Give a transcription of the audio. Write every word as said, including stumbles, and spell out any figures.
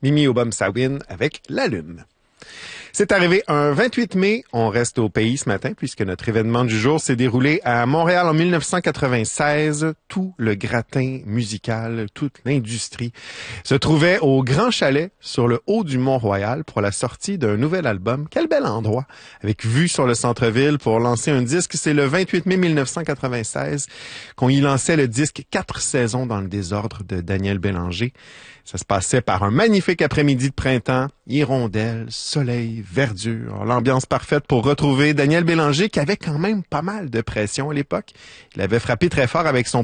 Mimi Obama-Sawin avec La Lune. C'est arrivé un vingt-huit mai, on reste au pays ce matin puisque notre événement du jour s'est déroulé à Montréal en mille neuf cent quatre-vingt-seize. Tout le gratin musical, toute l'industrie se trouvait au Grand Chalet sur le haut du Mont-Royal pour la sortie d'un nouvel album. Quel bel endroit, avec vue sur le centre-ville pour lancer un disque. C'est le vingt-huit mai mille neuf cent quatre-vingt-seize qu'on y lançait le disque Quatre saisons dans le désordre de Daniel Bélanger. Ça se passait par un magnifique après-midi de printemps, hirondelles, soleil, verdure, l'ambiance parfaite pour retrouver Daniel Bélanger qui avait quand même pas mal de pression à l'époque. Il avait frappé très fort avec son